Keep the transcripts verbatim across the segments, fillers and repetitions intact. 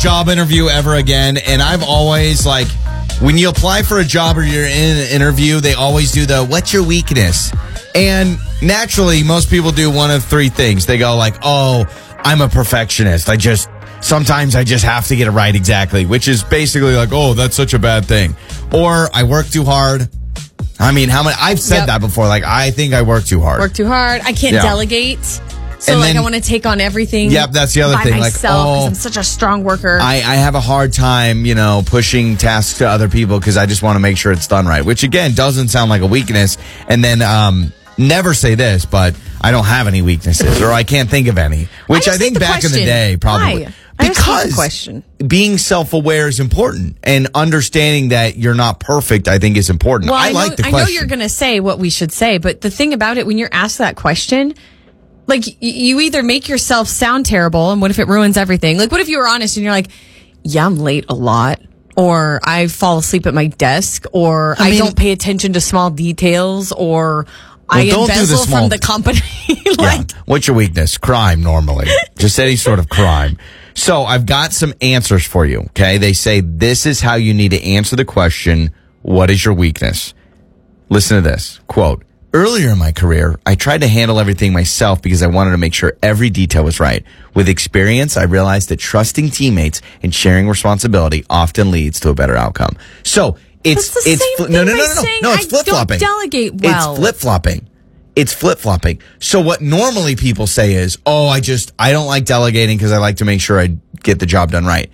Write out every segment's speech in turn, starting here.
job interview ever again, and I've always, like, when you apply for a job or you're in an interview, they always do the, what's your weakness? And naturally, most people do one of three things. They go like, oh, I'm a perfectionist. I just, sometimes I just have to get it right exactly, which is basically like, oh, that's such a bad thing. Or I work too hard. I mean, how many, I've said Yep. that before. Like, I think I work too hard. Work too hard. I can't Yeah. delegate. So, And like, then- I want to take on everything. Yep, that's the other by thing. Like, myself, 'cause oh, I'm such a strong worker. I, I have a hard time, you know, pushing tasks to other people because I just want to make sure it's done right, which again doesn't sound like a weakness. And then um, never say this, but I don't have any weaknesses or I can't think of any, which I, just think hate the back in the question. day probably. Why? I just hate the Because question. being self-aware is important and understanding that you're not perfect, I think, is important. Well, I, I, like know, the I question. know you're going to say what we should say, but the thing about it, when you're asked that question, like, y- you either make yourself sound terrible, and what if it ruins everything? Like, what if you were honest and you're like, yeah, I'm late a lot, or I fall asleep at my desk, or I, I mean- don't pay attention to small details, or I Well, don't do the embezzle small- from the company. like, Yeah. What's your weakness? Crime, normally. Just any sort of crime. So I've got some answers for you, okay? They say this is how you need to answer the question, what is your weakness? Listen to this. Quote, earlier in my career, I tried to handle everything myself because I wanted to make sure every detail was right. With experience, I realized that trusting teammates and sharing responsibility often leads to a better outcome. So it's That's the it's same fli- thing no no by no no no saying no it's I flip flopping. don't delegate well. It's flip flopping. It's flip flopping. So what normally people say is, "Oh, I just I don't like delegating because I like to make sure I get the job done right."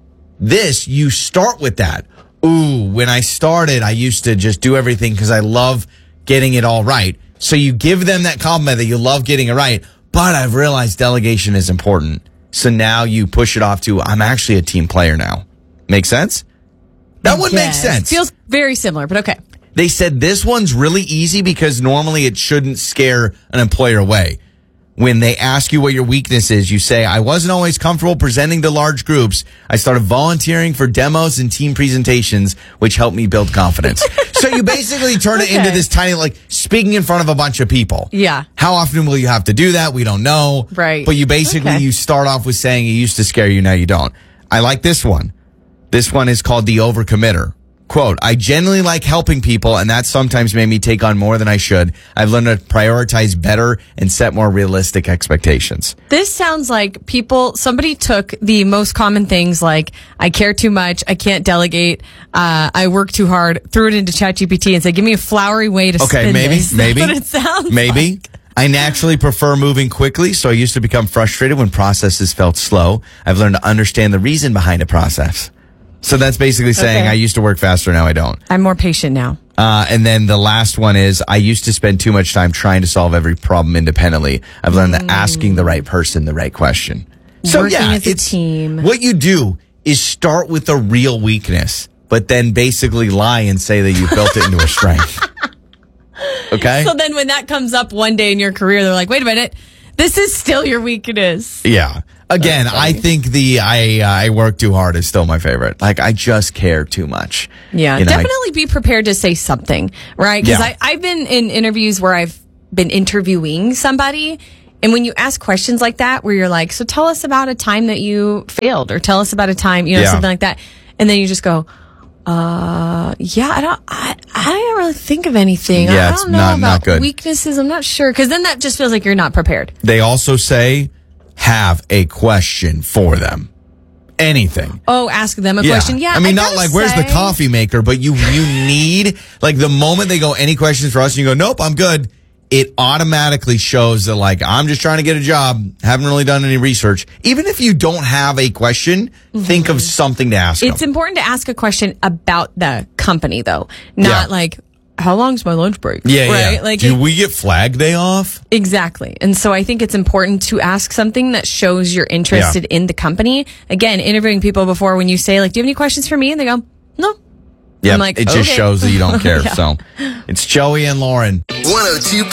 This you start with that. Ooh, when I started, I used to just do everything because I love getting it all right. So you give them that compliment that you love getting it right. But I've realized delegation is important. So now you push it off to, I'm actually a team player now. Make sense? That would make yes. sense. Feels very similar, but okay. They said this one's really easy because normally it shouldn't scare an employer away. When they ask you what your weakness is, you say, I wasn't always comfortable presenting to large groups. I started volunteering for demos and team presentations, which helped me build confidence. So you basically turn Okay. it into this tiny, like, speaking in front of a bunch of people. Yeah. How often will you have to do that? We don't know. Right. But you basically, Okay. you start off with saying it used to scare you, now you don't. I like this one. This one is called the overcommitter. Quote, I genuinely like helping people, and that sometimes made me take on more than I should. I've learned to prioritize better and set more realistic expectations. This sounds like people, somebody took the most common things like, I care too much, I can't delegate, uh, I work too hard, threw it into ChatGPT and said, give me a flowery way to Okay, spin maybe, this. maybe. That's what it sounds Maybe. like. I naturally prefer moving quickly, so I used to become frustrated when processes felt slow. I've learned to understand the reason behind a process. So that's basically saying Okay. I used to work faster, now I don't. I'm more patient now. Uh, and then the last one is I used to spend too much time trying to solve every problem independently. I've learned that asking the right person the right question. So Working yeah, as a it's team. what you do is start with a real weakness, but then basically lie and say that you built it into a strength. Okay? So then when that comes up one day in your career, they're like, wait a minute, this is still your weakness. Yeah. Again, I think the I uh, I work too hard is still my favorite. Like I just care too much. Yeah, You know, I- definitely be prepared to say something, right? Because Yeah. I've been in interviews where I've been interviewing somebody, and when you ask questions like that, where you're like, so tell us about a time that you failed, or tell us about a time, you know, Yeah. something like that. And then you just go, uh, yeah, I don't, I, I don't really think of anything. Yeah, I it's don't know not- about not good. weaknesses. I'm not sure. Because then that just feels like you're not prepared. They also say have a question for them. Anything. Oh, ask them a question. Yeah. I mean, not gotta like, where's the say- coffee maker? But you, you need, like, the moment they go, any questions for us? And you go, nope, I'm good. It automatically shows that, like, I'm just trying to get a job. Haven't really done any research. Even if you don't have a question, think of something to ask It's them. important to ask a question about the company, though, not Yeah. like, how long's my lunch break? Yeah, right? yeah. Like, Do it- we get Flag Day off? exactly. And so I think it's important to ask something that shows you're interested in the company. Again, interviewing people before, when you say, like, do you have any questions for me? And they go, no. Yeah, I'm like, it just okay. shows that you don't care. Yeah. So it's Joey and Lauren. one oh two